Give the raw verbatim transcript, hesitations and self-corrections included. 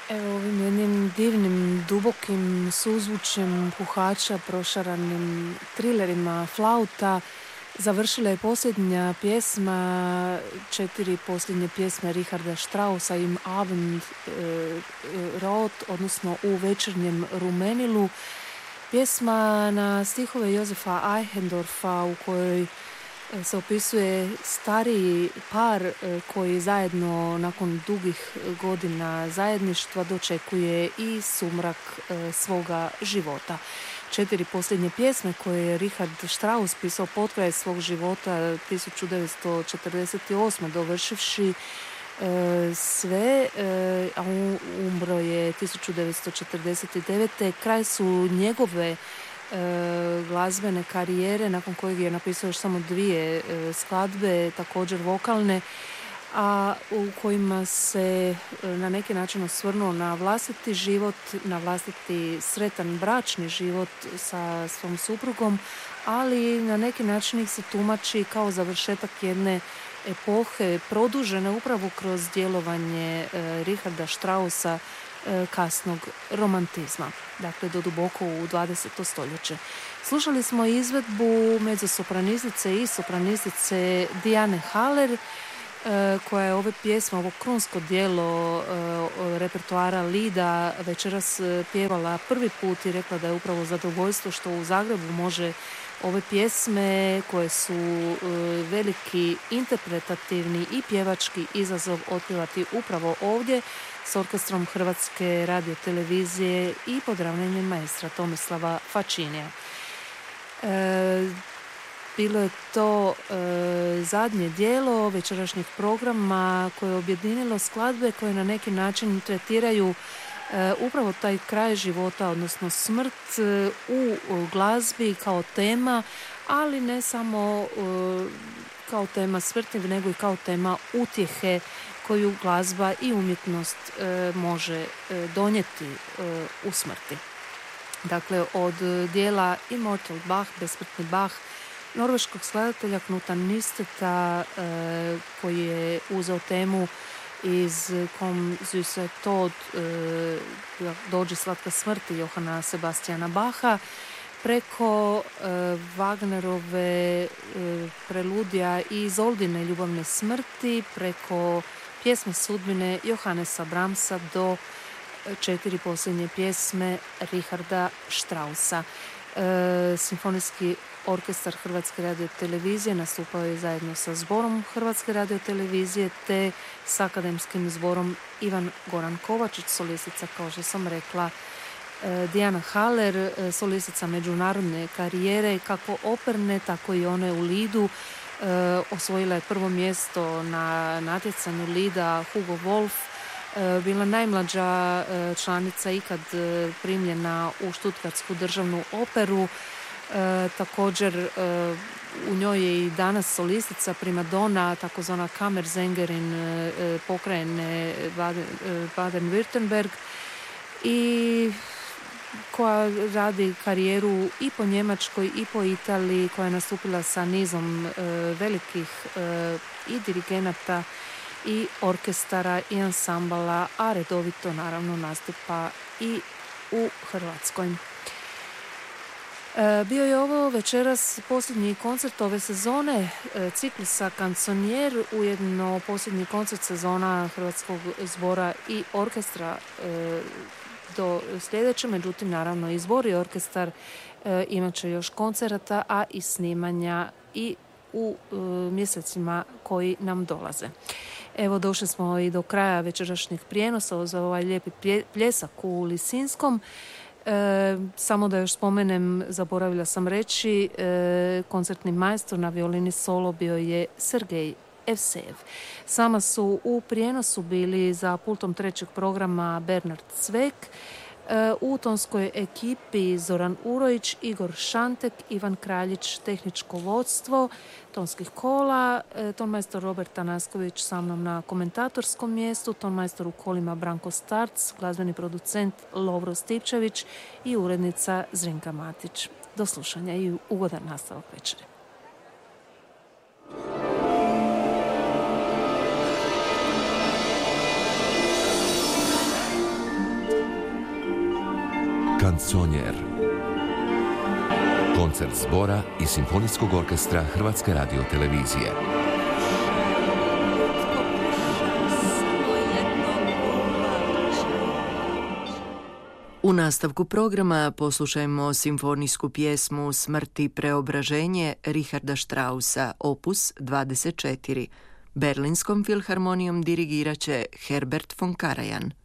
Evo ovim jednim divnim, dubokim suzvučjem puhača, prošaranim trilerima flauta završila je posljednja pjesma, četiri posljednje pjesme Richarda Straussa Im Abend e, Rot, odnosno U večernjem rumenilu. Pjesma na stihove Jozefa Eichendorfa u kojoj se opisuje stariji par koji zajedno nakon dugih godina zajedništva dočekuje i sumrak svoga života. Četiri posljednje pjesme koje je Richard Strauss pisao potkraj svog života tisuću devetsto četrdeset osme dovršivši sve, a umro je tisuću devetsto četrdeset devete Kraj su njegove glazbene karijere, nakon kojeg je napisao još samo dvije skladbe, također vokalne, a u kojima se na neki način osvrnuo na vlastiti život, na vlastiti sretan bračni život sa svom suprugom, ali na neki način ih se tumači kao završetak jedne epohe produžene upravo kroz djelovanje Richarda Straussa kasnog romantizma, dakle do duboko u dvadeseto stoljeće. Slušali smo izvedbu mezzosopranistice i sopranistice Diane Haller, koja je ove pjesme, ovo krunsko djelo repertoara Lida večeras pjevala prvi put i rekla da je upravo zadovoljstvo što u Zagrebu može ove pjesme koje su veliki interpretativni i pjevački izazov otpjevati upravo ovdje s orkestrom Hrvatske radiotelevizije i pod ravnanjem maestra Tomislava Fačinija. E, bilo je to e, zadnje dijelo večerašnjeg programa koje je objedinilo skladbe koje na neki način tretiraju e, upravo taj kraj života, odnosno smrt e, u, u glazbi kao tema, ali ne samo e, kao tema smrti, nego i kao tema utjehe koju glazba i umjetnost e, može e, donijeti e, u smrti. Dakle, od dijela Immortal Bach, Besmrtni Bach, norveškog skladatelja Knuta Nisteta, e, koji je uzeo temu iz Kom Süße Tod, e, Dođi slatka smrti Johana Sebastiana Bacha, preko e, Wagnerove e, preludija i Izoldine ljubavne smrti, preko pjesme sudbine Johannesa Brahmsa do četiri posljednje pjesme Richarda Straussa. E, Simfonijski orkestar Hrvatske radiotelevizije nastupao je zajedno sa zborom Hrvatske radiotelevizije te s akademskim zborom Ivan Goran Kovačić, solistica, kao što sam rekla, e, Diana Haller, solistica međunarodne karijere, kako operne, tako i one u Lidu. E, osvojila je prvo mjesto na natjecanju Lida Hugo Wolf, e, bila najmlađa e, članica ikad e, primljena u Stuttgartsku državnu operu. E, također e, u njoj je i danas solistica primadona, takozvana Kammerzengerin e, pokrajine Baden, e, Baden-Württemberg, i koja radi karijeru i po Njemačkoj i po Italiji, koja je nastupila sa nizom e, velikih e, i dirigenata i orkestara i ansambala, a redovito naravno nastupa i u Hrvatskoj. E, bio je ovo večeras posljednji koncert ove sezone e, ciklusa Kansonier, ujedno posljednji koncert sezona Hrvatskog zbora i orkestra e, do sljedeće, međutim naravno i zbor i orkestar e, imat će još koncerata, a i snimanja i u e, mjesecima koji nam dolaze. Evo, došli smo i do kraja večerašnjeg prijenosa za ovaj lijepi pljesak u Lisinskom. E, samo da još spomenem, zaboravila sam reći, e, koncertni majstor na violini solo bio je Sergej Evsejev. Sama su u prijenosu bili za pultom trećeg programa Bernard Cvek, u tonskoj ekipi Zoran Urojić, Igor Šantek, Ivan Kraljić, tehničko vodstvo tonskih kola, tonmajstor Robert Tanasković sa mnom na komentatorskom mjestu, tonmajstor u kolima Branko Starc, glazbeni producent Lovro Stipčević i urednica Zrinka Matić. Do slušanja i ugodan nastavak večeri. Kanconier. Koncert zbora i simfonijskog orkestra Hrvatske radiotelevizije. U nastavku programa poslušajmo simfonijsku pjesmu Smrt i preobraženje Richarda Straussa, opus dvadeset četiri. Berlinskom filharmonijom dirigirat će Herbert von Karajan.